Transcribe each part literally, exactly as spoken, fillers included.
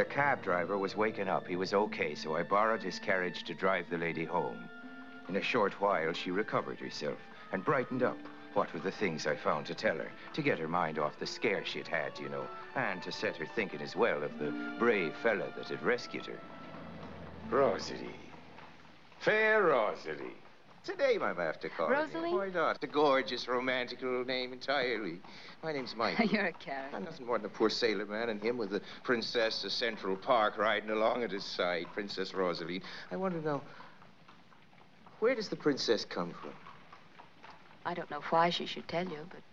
The cab driver was waking up. He was okay, so I borrowed his carriage to drive the lady home. In a short while, she recovered herself and brightened up. What were the things I found to tell her? To get her mind off the scare she'd had, you know, and to set her thinking as well of the brave fella that had rescued her. Rosalie. Fair Rosalie. It's a name I'm after calling. Rosalie? You. Why not? It's a gorgeous, romantic little name entirely. My name's Michael. You're a carrot. I'm nothing more than a poor sailor man, and him with the princess of Central Park riding along at his side, Princess Rosalie. I wonder now, where does the princess come from? I don't know why she should tell you, but...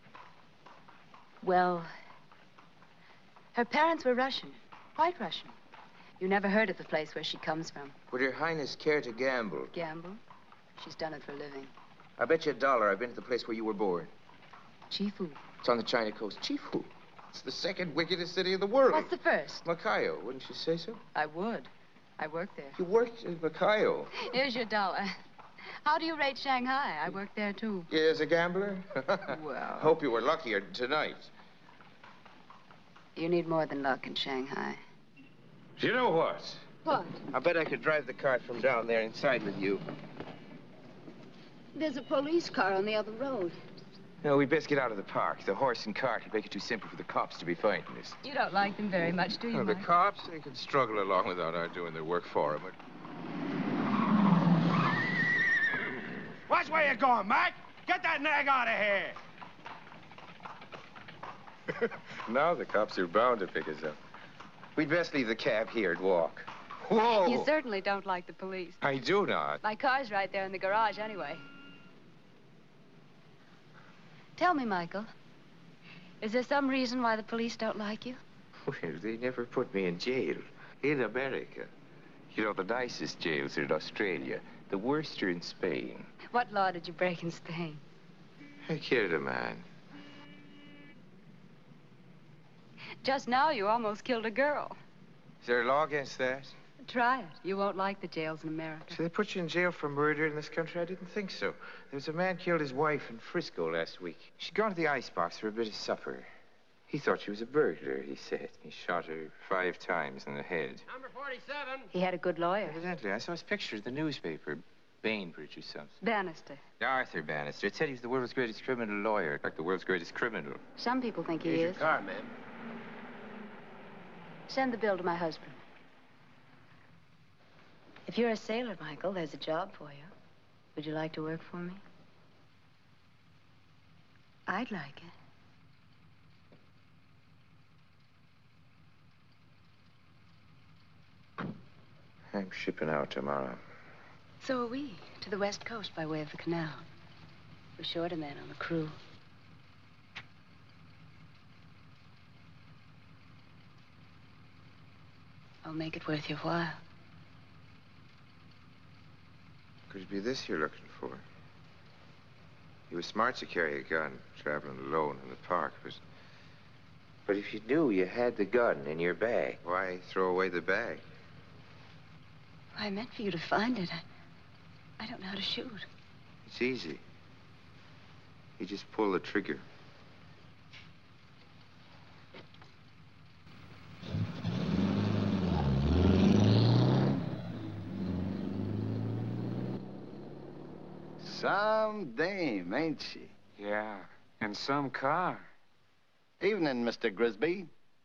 Well, her parents were Russian, white Russian. You never heard of the place where she comes from. Would Her Highness care to gamble? Gamble? She's done it for a living. I bet you a dollar I've been to the place where you were born. Chifu. It's on the China coast. Chifu. It's the second wickedest city in the world. What's the first? Macao. Wouldn't you say so? I would. I worked there. You worked in Macao? Here's your dollar. How do you rate Shanghai? I worked there, too. Yeah, as a gambler? Well... Hope you were luckier tonight. You need more than luck in Shanghai. You know what? What? I bet I could drive the cart from down there inside with you. There's a police car on the other road. No, we'd best get out of the park. The horse and cart would make it too simple for the cops to be finding us. You don't like them very much, do you, Well, the Mike? cops, they can struggle along without our doing their work for them. But... Watch where you're going, Mike. Get that nag out of here. Now the cops are bound to pick us up. We'd best leave the cab here and walk. Whoa! You certainly don't like the police. I do not. My car's right there in the garage, anyway. Tell me, Michael, is there some reason why the police don't like you? Well, they never put me in jail. In America. You know, the nicest jails are in Australia. The worst are in Spain. What law did you break in Spain? I killed a man. Just now, you almost killed a girl. Is there a law against that? Try it. You won't like the jails in America. So they put you in jail for murder in this country? I didn't think so. There was a man killed his wife in Frisco last week. She'd gone to the icebox for a bit of supper. He thought she was a burglar, he said. He shot her five times in the head. Number forty-seven. He had a good lawyer. Evidently, I saw his picture in the newspaper. Bainbridge or something. Bannister. Arthur Bannister. It said he was the world's greatest criminal lawyer, like the world's greatest criminal. Some people think he Here's is. your car, ma'am. Send the bill to my husband. If you're a sailor, Michael, there's a job for you. Would you like to work for me? I'd like it. I'm shipping out tomorrow. So are we, to the west coast by way of the canal. We're short a man on the crew. I'll make it worth your while. Could it be this you're looking for? You were smart to carry a gun, traveling alone in the park, but... But if you knew you had the gun in your bag, why throw away the bag? I meant for you to find it. I, I don't know how to shoot. It's easy. You just pull the trigger. Some dame, ain't she? Yeah, and some car. Evening, Mister Grisby.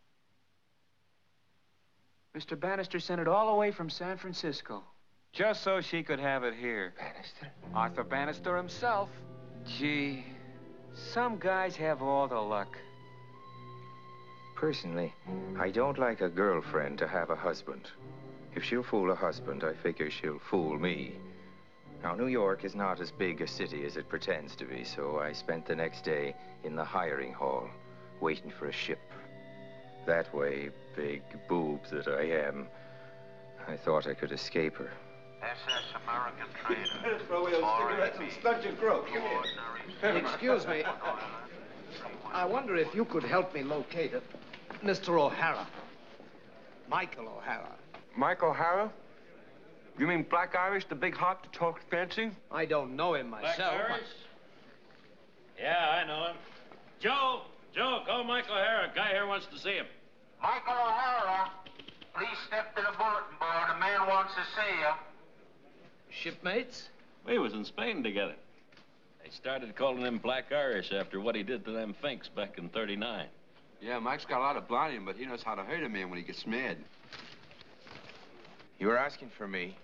Mister Bannister sent it all the way from San Francisco. Just so she could have it here. Bannister? Arthur Bannister himself. Gee, some guys have all the luck. Personally, I don't like a girlfriend to have a husband. If she'll fool a husband, I figure she'll fool me. Now, New York is not as big a city as it pretends to be, so I spent the next day in the hiring hall, waiting for a ship. That way, big boob that I am, I thought I could escape her. S S American Trader. Throw away those cigarettes and sludge your throat. Come here. Excuse me. I wonder if you could help me locate it. Mister O'Hara. Michael O'Hara. Mike O'Hara? You mean Black Irish, the big hot that talks fancy? I don't know him myself. Black Irish? Yeah, I know him. Joe, Joe, call Mike O'Hara. Guy here wants to see him. Michael O'Hara. Please step to the bulletin board. A man wants to see you. Shipmates? We was in Spain together. They started calling him Black Irish after what he did to them Finks back in thirty-nine. Yeah, Mike's got a lot of blood in him, but he knows how to hurt a man when he gets mad. You were asking for me.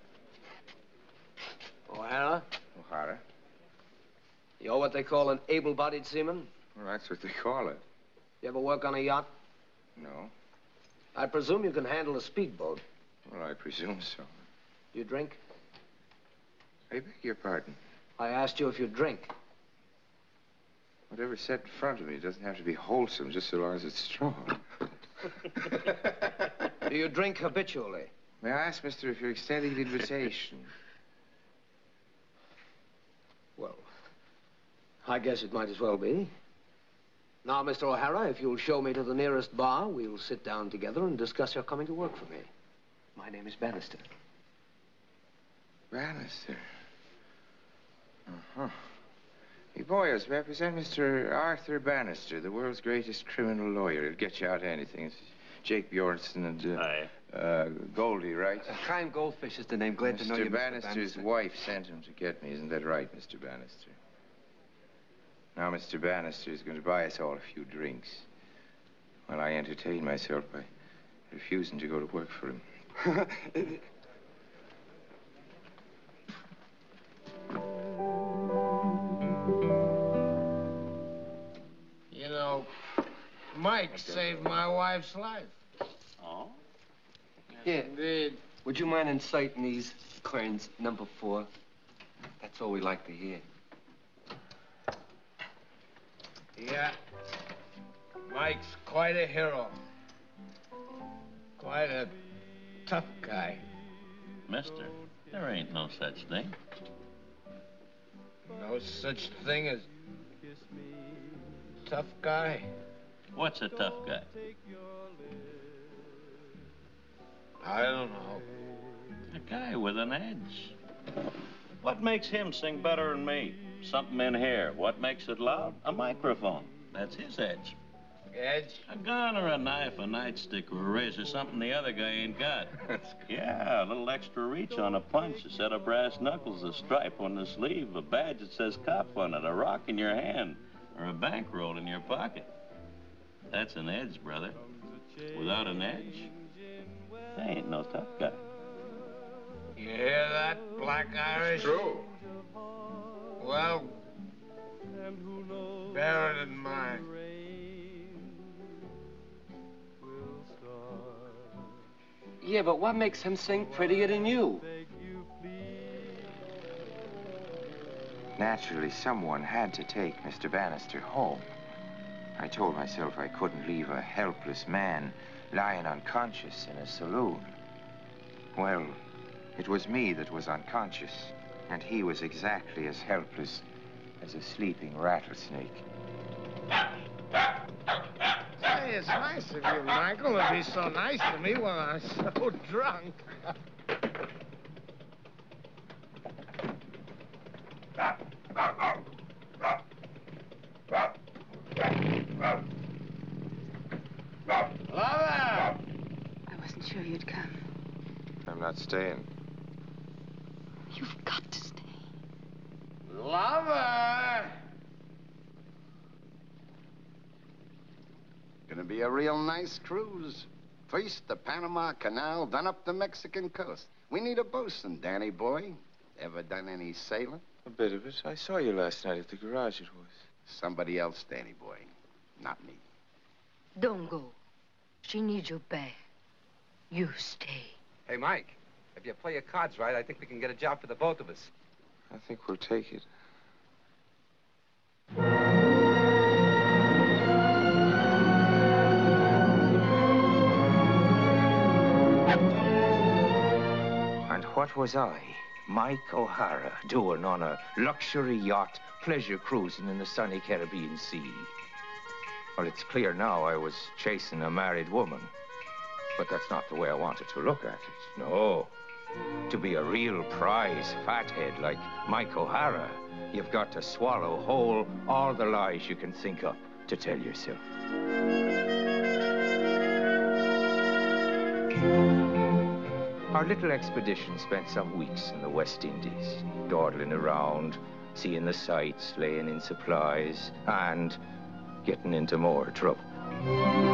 O'Hara? O'Hara? You're what they call an able-bodied seaman? Well, that's what they call it. You ever work on a yacht? No. I presume you can handle a speedboat. Well, I presume so. Do you drink? I beg your pardon. I asked you if you drink. Whatever's set in front of me doesn't have to be wholesome, just so long as it's strong. Do you drink habitually? May I ask, mister, if you're extending an invitation? Well, I guess it might as well be. Now, Mister O'Hara, if you'll show me to the nearest bar, we'll sit down together and discuss your coming to work for me. My name is Bannister. Bannister? Uh-huh. Hey, boys, represent Mister Arthur Bannister, the world's greatest criminal lawyer. He'll get you out anything. It's Jake Bjornsson and uh, Aye. uh, Goldie, right? Uh, Chaim Goldfish is the name. Glad to know Mister you, Bannister's Mister Bannister. wife sent him to get me. Isn't that right, Mister Bannister? Now, Mister Bannister is going to buy us all a few drinks while I entertain myself by refusing to go to work for him. You know, Mike saved my wife's life. Oh? Yeah. Indeed. Would you mind inciting these Kearns number four? That's all we like to hear. Yeah. Mike's quite a hero. Quite a tough guy. Mister, there ain't no such thing. No such thing as tough guy. What's a tough guy? I don't know. A guy with an edge. What makes him sing better than me? Something in here. What makes it loud? A microphone. That's his edge. Edge? A gun or a knife, a nightstick or a razor, something the other guy ain't got. Yeah, a little extra reach on a punch, a set of brass knuckles, a stripe on the sleeve, a badge that says cop on it, a rock in your hand, or a bankroll in your pocket. That's an edge, brother. Without an edge, there ain't no tough guy. You hear that, Black Irish? It's true. Well, bear it in mind. Yeah, but what makes him sing prettier than you? Naturally, someone had to take Mister Bannister home. I told myself I couldn't leave a helpless man lying unconscious in a saloon. Well, it was me that was unconscious, and he was exactly as helpless as a sleeping rattlesnake. Say, it's nice of you, Michael, to be so nice to me when I'm so drunk. Lover! I wasn't sure you'd come. I'm not staying. You've got to stay. Lover! Gonna be a real nice cruise. First the Panama Canal, then up the Mexican coast. We need a bosun, Danny boy. Ever done any sailing? A bit of it. I saw you last night at the garage, it was. Somebody else, Danny boy. Not me. Don't go. She needs you back. You stay. Hey, Mike, if you play your cards right, I think we can get a job for the both of us. I think we'll take it. And what was I, Mike O'Hara, doing on a luxury yacht, pleasure cruising in the sunny Caribbean Sea? Well, it's clear now I was chasing a married woman. But that's not the way I wanted to look at it. No. To be a real prize fathead like Mike O'Hara, you've got to swallow whole all the lies you can think up to tell yourself. Our little expedition spent some weeks in the West Indies, dawdling around, seeing the sights, laying in supplies, and getting into more trouble.